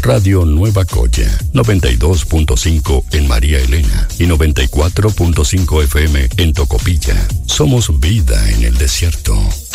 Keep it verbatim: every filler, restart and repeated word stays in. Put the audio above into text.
Radio Nueva Coya, noventa y dos punto cinco en María Elena y noventa y cuatro punto cinco F M en Tocopilla. Somos vida en el desierto.